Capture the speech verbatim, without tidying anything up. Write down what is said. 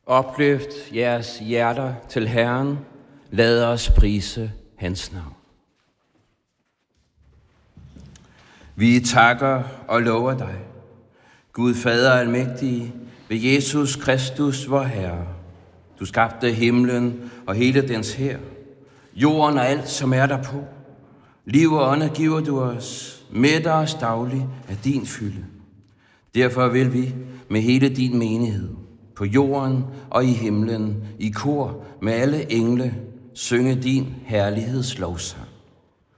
Opløft jeres hjerter til Herren. Lad os prise hans navn. Vi takker og lover dig, Gud Fader almægtige, ved Jesus Kristus, vor Herre. Du skabte himlen og hele dens hær, jorden og alt, som er derpå. Liv og ånde giver du os, mætter os dagligt af din fylde. Derfor vil vi med hele din menighed, på jorden og i himlen, i kor med alle engle, synge din herlighedslovsang.